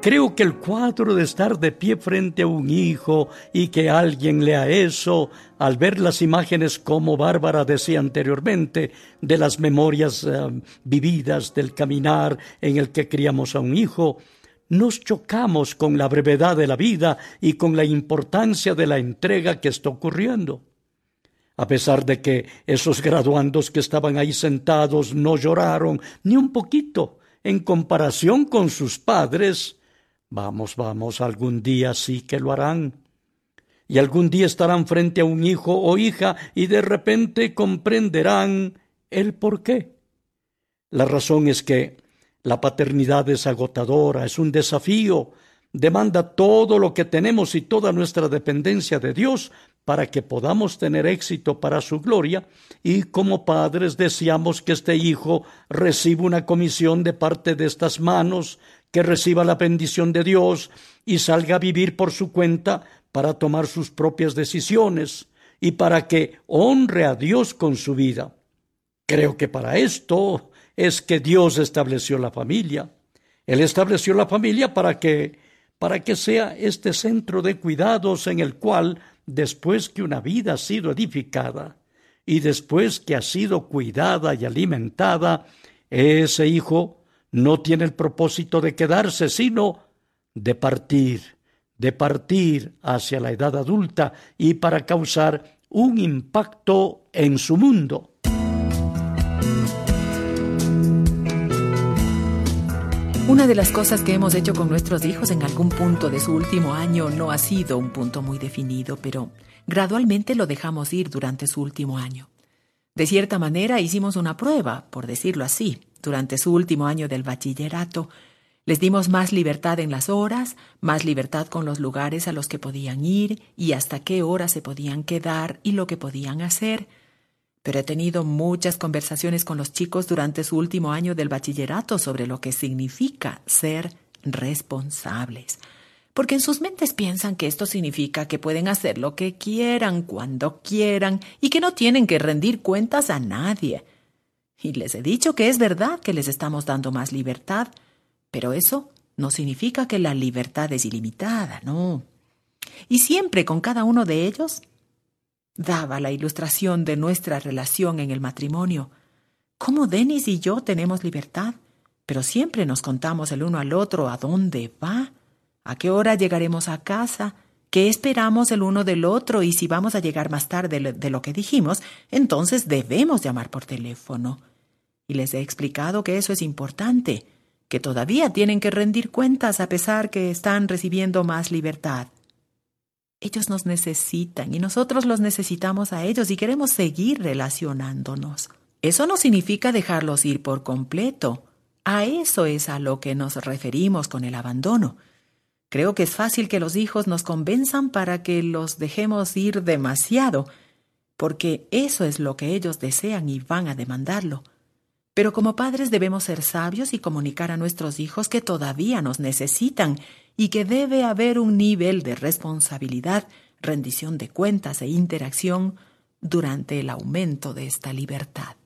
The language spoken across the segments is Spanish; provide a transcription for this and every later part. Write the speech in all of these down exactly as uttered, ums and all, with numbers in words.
Creo que el cuadro de estar de pie frente a un hijo y que alguien lea eso, al ver las imágenes, como Bárbara decía anteriormente, de las memorias uh, vividas, del caminar en el que criamos a un hijo, nos chocamos con la brevedad de la vida y con la importancia de la entrega que está ocurriendo. A pesar de que esos graduandos que estaban ahí sentados no lloraron ni un poquito en comparación con sus padres, Vamos, vamos, algún día sí que lo harán. Y algún día estarán frente a un hijo o hija y de repente comprenderán el por qué. La razón es que la paternidad es agotadora, es un desafío, demanda todo lo que tenemos y toda nuestra dependencia de Dios para que podamos tener éxito para su gloria, y como padres deseamos que este hijo reciba una comisión de parte de estas manos, que reciba la bendición de Dios y salga a vivir por su cuenta para tomar sus propias decisiones y para que honre a Dios con su vida. Creo que para esto es que Dios estableció la familia. Él estableció la familia para que, para que sea este centro de cuidados en el cual, después que una vida ha sido edificada y después que ha sido cuidada y alimentada, ese hijo no tiene el propósito de quedarse, sino de partir, de partir hacia la edad adulta y para causar un impacto en su mundo. Una de las cosas que hemos hecho con nuestros hijos en algún punto de su último año no ha sido un punto muy definido, pero gradualmente lo dejamos ir durante su último año. De cierta manera hicimos una prueba, por decirlo así. Durante su último año del bachillerato, les dimos más libertad en las horas, más libertad con los lugares a los que podían ir y hasta qué hora se podían quedar y lo que podían hacer. Pero he tenido muchas conversaciones con los chicos durante su último año del bachillerato sobre lo que significa ser responsables. Porque en sus mentes piensan que esto significa que pueden hacer lo que quieran, cuando quieran, y que no tienen que rendir cuentas a nadie. Y les he dicho que es verdad que les estamos dando más libertad, pero eso no significa que la libertad es ilimitada, no. Y siempre con cada uno de ellos daba la ilustración de nuestra relación en el matrimonio. Cómo Denis y yo tenemos libertad, pero siempre nos contamos el uno al otro a dónde va, a qué hora llegaremos a casa, qué esperamos el uno del otro, y si vamos a llegar más tarde de lo que dijimos, entonces debemos llamar por teléfono. Y les he explicado que eso es importante, que todavía tienen que rendir cuentas a pesar que están recibiendo más libertad. Ellos nos necesitan y nosotros los necesitamos a ellos y queremos seguir relacionándonos. Eso no significa dejarlos ir por completo. A eso es a lo que nos referimos con el abandono. Creo que es fácil que los hijos nos convenzan para que los dejemos ir demasiado, porque eso es lo que ellos desean y van a demandarlo. Pero como padres debemos ser sabios y comunicar a nuestros hijos que todavía nos necesitan y que debe haber un nivel de responsabilidad, rendición de cuentas e interacción durante el aumento de esta libertad.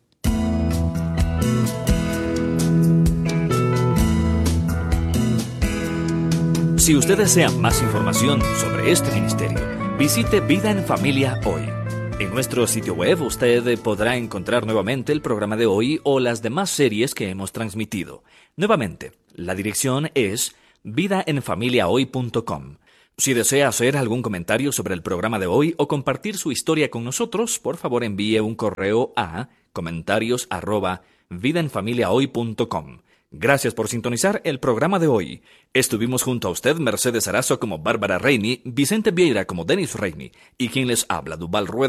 Si usted desea más información sobre este ministerio, visite Vida en Familia Hoy. En nuestro sitio web usted podrá encontrar nuevamente el programa de hoy o las demás series que hemos transmitido. Nuevamente, la dirección es vida en familia hoy punto com. Si desea hacer algún comentario sobre el programa de hoy o compartir su historia con nosotros, por favor envíe un correo a comentarios arroba vida en familia hoy punto com. Gracias por sintonizar el programa de hoy. Estuvimos junto a usted Mercedes Arazo como Bárbara Reini, Vicente Vieira como Denis Reini y quien les habla, Duval Rueda.